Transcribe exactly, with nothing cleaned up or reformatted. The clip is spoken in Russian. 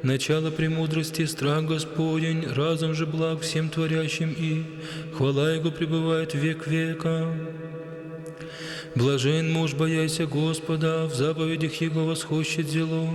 Начало премудрости, страх Господень, разум же благ всем творящим, и хвала Его пребывает век века. Блажен муж, бояся Господа, в заповедях Его восхощет зело.